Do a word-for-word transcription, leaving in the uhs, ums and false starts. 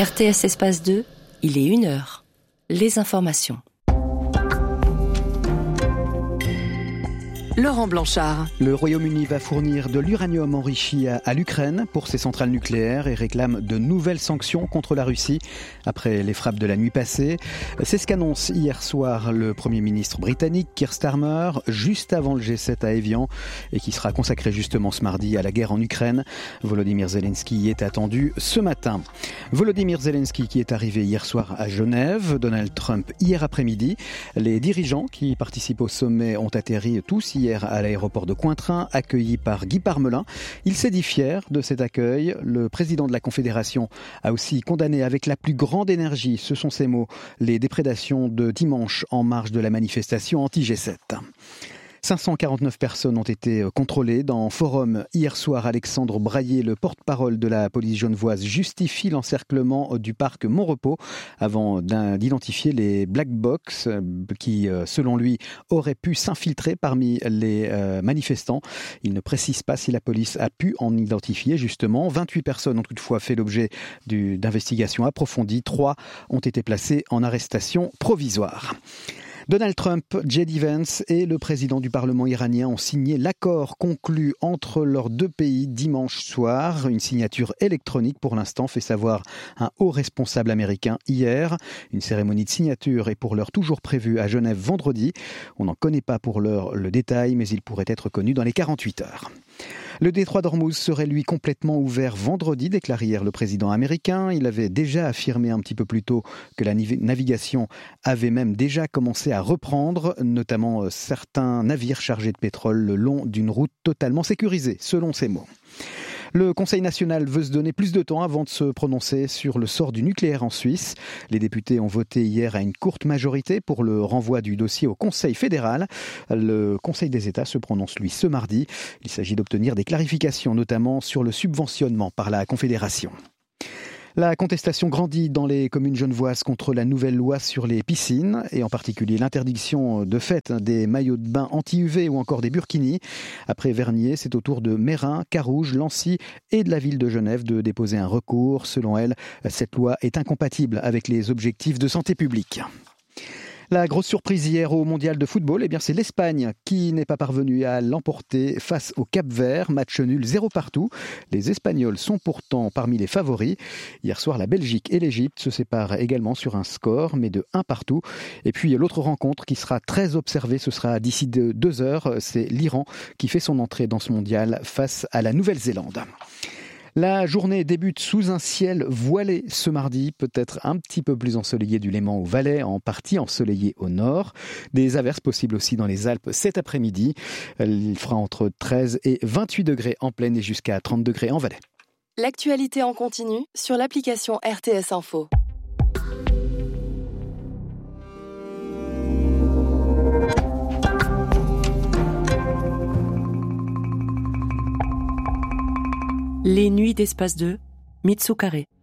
R T S Espace deux, il est une heure. Les informations. Laurent Blanchard. Le Royaume-Uni va fournir de l'uranium enrichi à, à l'Ukraine pour ses centrales nucléaires et réclame de nouvelles sanctions contre la Russie après les frappes de la nuit passée. C'est ce qu'annonce hier soir le Premier ministre britannique Keir Starmer, juste avant le G sept à Évian, et qui sera consacré justement ce mardi à la guerre en Ukraine. Volodymyr Zelensky y est attendu ce matin. Volodymyr Zelensky qui est arrivé hier soir à Genève, Donald Trump hier après-midi. Les dirigeants qui participent au sommet ont atterri tous hier à l'aéroport de Cointrin, accueilli par Guy Parmelin. Il s'est dit fier de cet accueil. Le président de la Confédération a aussi condamné avec la plus grande énergie, ce sont ses mots, les déprédations de dimanche en marge de la manifestation anti-G sept. cinq cent quarante-neuf personnes ont été contrôlées. Dans Forum, hier soir, Alexandre Braillé, le porte-parole de la police genevoise, justifie l'encerclement du parc Montrepos avant d'identifier les black box qui, selon lui, auraient pu s'infiltrer parmi les manifestants. Il ne précise pas si la police a pu en identifier, justement. vingt-huit personnes ont toutefois fait l'objet d'investigations approfondies. Trois ont été placées en arrestation provisoire. Donald Trump, J D Vance et le président du Parlement iranien ont signé l'accord conclu entre leurs deux pays dimanche soir. Une signature électronique pour l'instant, fait savoir un haut responsable américain hier. Une cérémonie de signature est pour l'heure toujours prévue à Genève vendredi. On n'en connaît pas pour l'heure le détail, mais il pourrait être connu dans les quarante-huit heures. Le détroit d'Ormuz serait lui complètement ouvert vendredi, déclare hier le président américain. Il avait déjà affirmé un petit peu plus tôt que la navigation avait même déjà commencé à reprendre, notamment certains navires chargés de pétrole le long d'une route totalement sécurisée, selon ses mots. Le Conseil national veut se donner plus de temps avant de se prononcer sur le sort du nucléaire en Suisse. Les députés ont voté hier à une courte majorité pour le renvoi du dossier au Conseil fédéral. Le Conseil des États se prononce, lui, ce mardi. Il s'agit d'obtenir des clarifications, notamment sur le subventionnement par la Confédération. La contestation grandit dans les communes genevoises contre la nouvelle loi sur les piscines et en particulier l'interdiction de fait des maillots de bain anti-U V ou encore des burkinis. Après Vernier, c'est au tour de Meyrin, Carouge, Lancy et de la ville de Genève de déposer un recours. Selon elle, cette loi est incompatible avec les objectifs de santé publique. La grosse surprise hier au mondial de football, eh bien c'est l'Espagne qui n'est pas parvenue à l'emporter face au Cap-Vert. Match nul zéro partout. Les Espagnols sont pourtant parmi les favoris. Hier soir, la Belgique et l'Égypte se séparent également sur un score, mais de un partout. Et puis l'autre rencontre qui sera très observée, ce sera d'ici deux heures. C'est l'Iran qui fait son entrée dans ce mondial face à la Nouvelle-Zélande. La journée débute sous un ciel voilé ce mardi, peut-être un petit peu plus ensoleillé du Léman au Valais, en partie ensoleillé au nord. Des averses possibles aussi dans les Alpes cet après-midi. Il fera entre treize et vingt-huit degrés en plaine et jusqu'à trente degrés en Valais. L'actualité en continu sur l'application R T S Info. Les nuits d'Espace deux, Mitsu Carré.